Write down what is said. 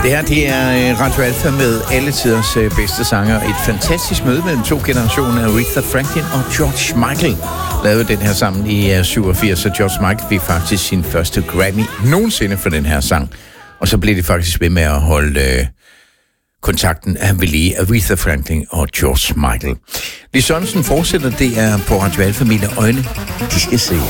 Det her, det er Radio Alfa med alle tiders bedste sanger. Et fantastisk møde mellem to generationer. Aretha Franklin og George Michael lavede den her sammen i 87, og George Michael fik faktisk sin første Grammy nogensinde for den her sang. Og så blev det faktisk ved med at holde kontakten af Willie, Aretha Franklin og George Michael. Lis Sørensen fortsætter, det er på Radio Alfa. Mine øjne, de skal se.